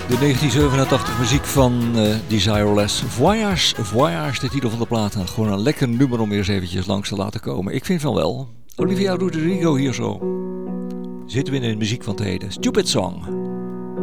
De 1987 muziek van Desireless. Voyage, Voyage, de titel van de plaat. Gewoon een lekker nummer om weer eens eventjes langs te laten komen. Ik vind van wel. Olivia Rodrigo hier zo. Zitten we in de muziek van het heden. Stupid Song.